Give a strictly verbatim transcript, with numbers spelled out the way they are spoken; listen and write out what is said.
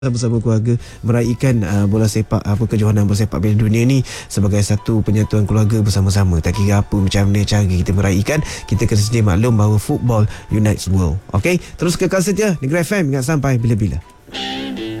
bersama keluarga meraihkan uh, bola sepak apa kejohanan bola sepak Piala Dunia ni sebagai satu penyatuan keluarga bersama-sama. Tak kira apa macam mana cara kita meraihkan, kita kena sedia maklum bahawa football unites world. Okey, terus kekal saja Negeri F M ingat sampai bila-bila.